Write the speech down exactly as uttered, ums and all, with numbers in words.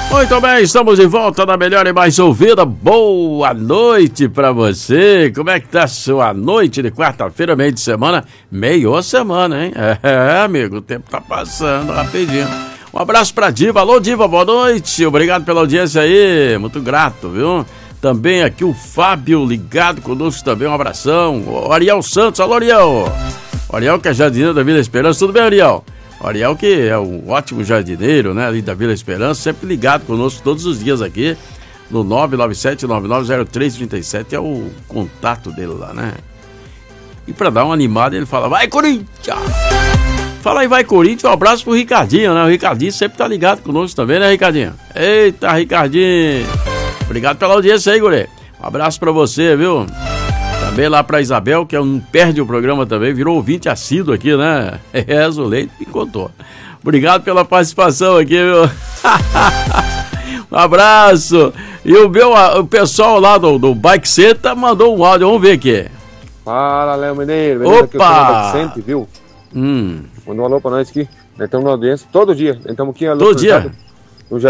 Muito bem, estamos de volta na melhor e mais ouvida. Boa noite pra você. Como é que tá a sua noite de quarta-feira, meio de semana? Meio semana, hein? É, amigo, o tempo tá passando rapidinho. Um abraço pra Diva. Alô, Diva, boa noite. Obrigado pela audiência aí. Muito grato, viu? Também aqui o Fábio ligado conosco também. Um abração. O Ariel Santos. Alô, Ariel. O Ariel que é jardineiro da Vila Esperança. Tudo bem, Ariel? O Ariel que é um ótimo jardineiro, né, ali da Vila Esperança, sempre ligado conosco todos os dias aqui, no nove nove sete nove nove zero três três sete, é o contato dele lá, né? E pra dar uma animada, ele fala, vai Corinthians! Fala aí, vai Corinthians, um abraço pro Ricardinho, né? O Ricardinho sempre tá ligado conosco também, né, Ricardinho? Eita, Ricardinho! Obrigado pela audiência aí, guri. Um abraço pra você, viu? Também lá pra Isabel, que não perde o programa também, virou ouvinte assíduo aqui, né? É, Zuleide me contou. Obrigado pela participação aqui, viu? Um abraço. E o meu, o pessoal lá do, do Bike Center mandou um áudio, vamos ver aqui. Fala, Léo Mineiro. Beleza? Opa! Aqui, viu? Hum. Mandou um alô pra nós aqui. Nós estamos na audiência todo dia. Nós estamos aqui. Todo dia?